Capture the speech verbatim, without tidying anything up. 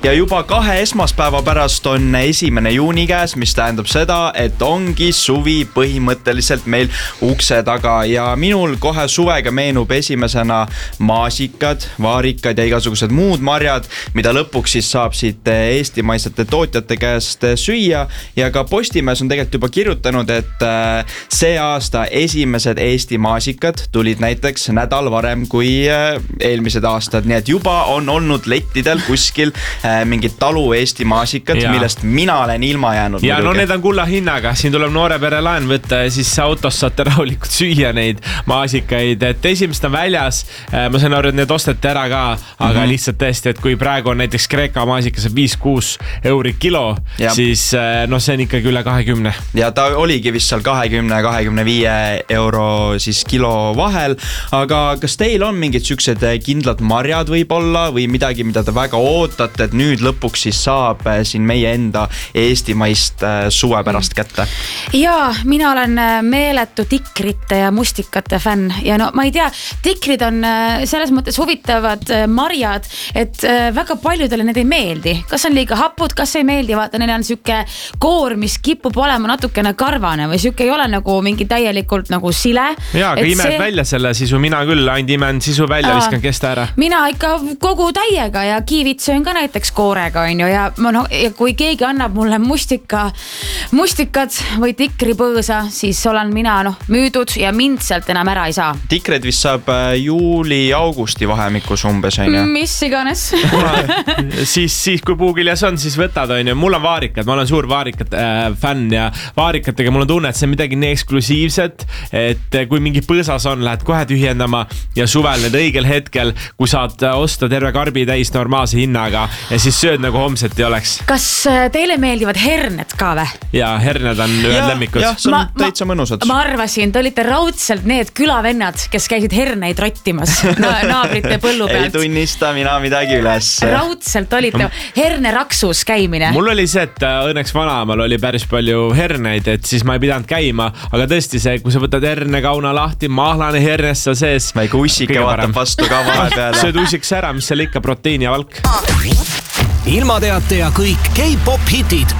ja juba kahe esmaspäeva pärast on esimene juuni käes, mis tähendab seda, et ongi suvi põhimõtteliselt meil ukse taga ja minul kohe suvega meenub esimesena maasikad, vaarikad ja igasugused muud marjad, mida lõpuks siis saab siit eestimaisete tootjate käest süüa ja ka Postimees on tegelikult juba kirjutanud, et see aasta esimesed Eesti maasikad tulid näiteks nädal varem kui eelmised aastad, nii et juba on olnud lettidel kuskil mingid talu Eesti maasikad, ja. millest mina olen ilma jäänud. Ja muidugi. No need on kulla hinnaga, siin tuleb noore pere laen võtta ja siis autos saate rahulikult süüa neid maasikaid, et esimest on väljas, ma saan aru, et need osteti ära ka, aga mm-hmm. lihtsalt tõesti, et kui praegu on näiteks Kreeka maasikas viis kuus euri kilo, ja. siis no see on ikkagi üle kahekümne. Ja ta oligi vist seal kahekümne kahekümne viie euro siis kilo vahel, aga kas teil on mingid süksed kindlad marjad võib-olla või midagi, mida te väga ootate, et nüüd lõpuks siis saab siin meie enda eestimaist suve pärast kätte? Jaa, mina olen meeletu tikrite ja mustikate fänn ja no ma ei tea, tikrid on selles mõttes huvitavad marjad, et väga paljudele need ei meeldi. Kas on liiga hapud, kas ei meeldi, vaata, neil on süke koor, mis kipub olema natukene karvane või süke ei ole nagu mingi täielikult nagu sile. Jaa, aga imed see... välja selle sisu, mina küll ainult imen sisu välja, viskan kesta ära. Mina ikka kogu täiega ja kiivit söön ka näiteks koorega, on ju, ja, no, ja kui keegi annab mulle mustika, mustikad või tikripõõsa, siis olen mina noh, müüdud ja mind sealt enam ära ei saa. Tikred vist saab juuli-augusti vahemikus umbes, on ju? Mis iganes. siis, siis kui puugiljas on, siis võtad, on ju. Mul on vaarikad, ma olen suur vaarikat äh, fänn ja vaarikatega mul on tunne, et see on midagi nii eksklusiivset, et kui mingi põõsas on, lähed kohe tühjendama ja suvel need õigel hetkel, kui saad osta terve karbi täis normaalse hinnaga ja siis sööd nagu homset ei oleks. Kas teile meeldivad herned ka või? Jaa, herned on ühed lemmikud. Jah, see on ma, täitsa mõnusad. Ma arvasin, te olite raudselt need külavennad, kes käisid herneid rottimas na- naabrite põllu pealt. Ei tunnista mina midagi üles. Raudselt olite herneraksus käimine. Mul oli see, et õnneks vanaemal oli päris palju herneid, et siis ma ei pidanud käima, aga tõesti see, kui sa võtad hernekauna lahti, mahlane hernes seal sees. Väike ussike vaatab vastu ka vahe peale. Sööd ussiks ära, mis seal ikka proteiini ja valk. Ilmateate ja kõik K-pop hitid